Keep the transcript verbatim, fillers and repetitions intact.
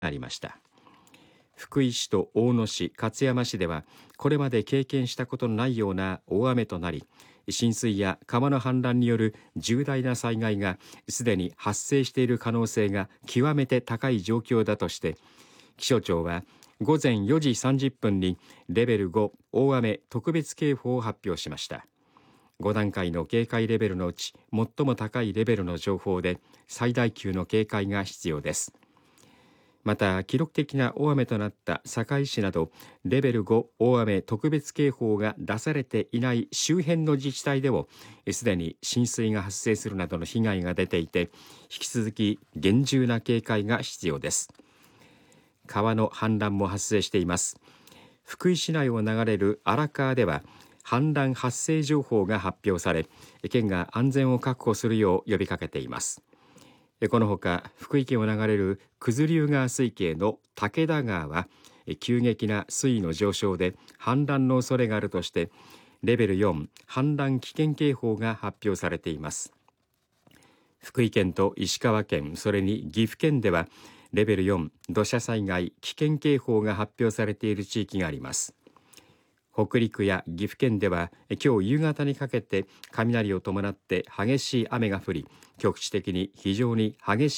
ありました。福井市と大野市、勝山市ではこれまで経験したことのないような大雨となり、浸水や川の氾濫による重大な災害がすでに発生している可能性が極めて高い状況だとして、気象庁はごぜんよじさんじゅっぷんにレベルご大雨特別警報を発表しました。ご段階の警戒レベルのうち最も高いレベルの情報で最大級の警戒が必要です。また、記録的な大雨となった堺市などレベルご大雨特別警報が出されていない周辺の自治体でもすでに浸水が発生するなどの被害が出ていて、引き続き厳重な警戒が必要です。川の氾濫も発生しています。福井市内を流れる荒川では氾濫発生情報が発表され、県が安全を確保するよう呼びかけています。このほか、福井県を流れる九頭竜川水系の武田川は急激な水位の上昇で氾濫の恐れがあるとしてレベルよん氾濫危険警報が発表されています。福井県と石川県、それに岐阜県ではレベルよん土砂災害危険警報が発表されている地域があります。北陸や岐阜県では今日夕方にかけて雷を伴って激しい雨が降り、局地的に非常に激しい